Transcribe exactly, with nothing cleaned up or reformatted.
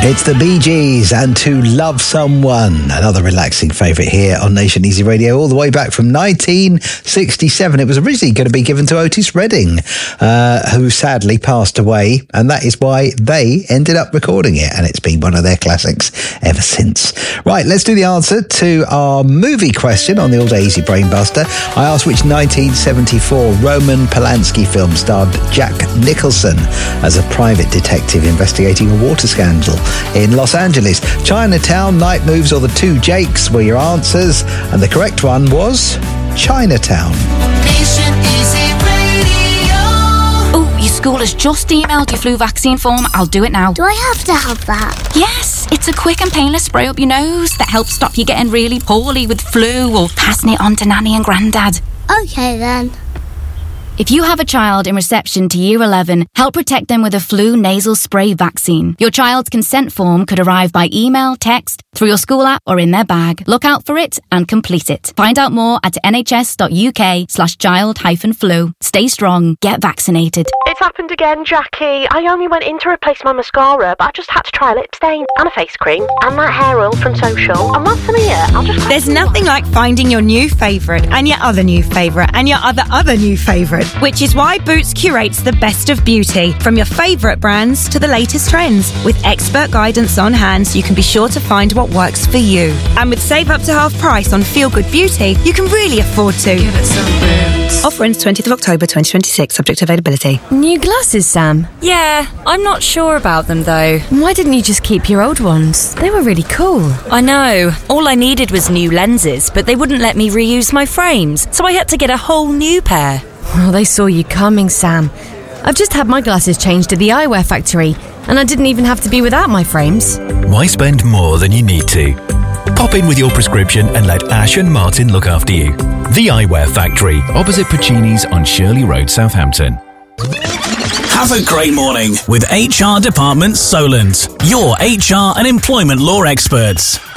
It's the Bee Gees and To Love Someone, another relaxing favourite here on Nation Easy Radio, all the way back from nineteen sixty-seven. It was originally going to be given to Otis Redding, uh, who sadly passed away, and that is why they ended up recording it, and it's been one of their classics ever since. Right, let's do the answer to our movie question on the All Day Easy Brain Buster. I asked which nineteen seventy-four Roman Polanski film starred Jack Nicholson as a private detective investigating a water scandal in Los Angeles. Chinatown, Night Moves, or The Two Jakes were your answers, and the correct one was Chinatown. Nation Easy Radio. Oh, your school has just emailed your flu vaccine form. I'll do it now. Do I have to have that? Yes, it's a quick and painless spray up your nose that helps stop you getting really poorly with flu or passing it on to Nanny and Grandad. Okay then. If you have a child in reception to Year eleven, help protect them with a flu nasal spray vaccine. Your child's consent form could arrive by email, text, through your school app or in their bag. Look out for it and complete it. Find out more at nhs.uk slash child hyphen flu. Stay strong. Get vaccinated. It's happened again, Jackie. I only went in to replace my mascara, but I just had to try a lip stain and a face cream and that hair oil from Social. And what's in here? I'll just... There's nothing like finding your new favourite and your other new favourite and your other other new favourite. Which is why Boots curates the best of beauty, from your favourite brands to the latest trends. With expert guidance on hand, so you can be sure to find what works for you. And with save up to half price on Feel Good Beauty, you can really afford to. Give it some Boots. Offer ends twentieth of October twenty twenty-six, subject to availability. New glasses, Sam? Yeah, I'm not sure about them though. Why didn't you just keep your old ones? They were really cool. I know. All I needed was new lenses, but they wouldn't let me reuse my frames, so I had to get a whole new pair. Well, they saw you coming, Sam. I've just had my glasses changed at the Eyewear Factory, and I didn't even have to be without my frames. Why spend more than you need to? Pop in with your prescription and let Ash and Martin look after you. The Eyewear Factory, opposite Puccini's on Shirley Road, Southampton. Have a great morning with H R Department Solent, your H R and employment law experts.